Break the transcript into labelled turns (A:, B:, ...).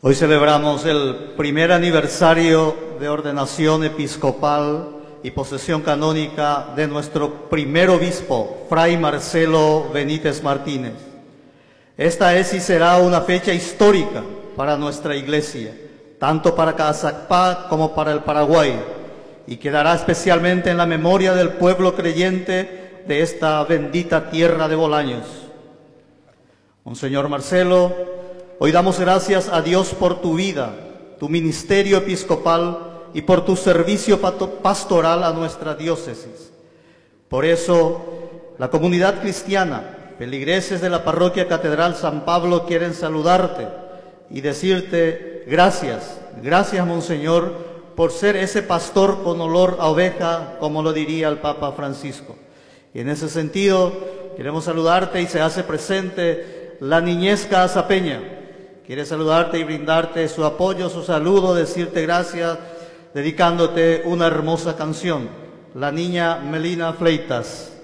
A: Hoy celebramos el primer aniversario de ordenación episcopal y posesión canónica de nuestro primer obispo, Fray Marcelo Benítez Martínez. Esta es y será una fecha histórica para nuestra Iglesia, tanto para Caazapá como para el Paraguay, y quedará especialmente en la memoria del pueblo creyente de esta bendita tierra de Bolaños. Monseñor Marcelo, hoy damos gracias a Dios por tu vida, tu ministerio episcopal y por tu servicio pastoral a nuestra diócesis. Por eso, la comunidad cristiana, feligreses de la parroquia Catedral San Pablo quieren saludarte y decirte gracias, gracias Monseñor, por ser ese pastor con olor a oveja, como lo diría el Papa Francisco. Y en ese sentido, queremos saludarte y se hace presente la niñez caazapeña. Quiere saludarte y brindarte su apoyo, su saludo, decirte gracias, dedicándote una hermosa canción, La Niña Melina Fleitas.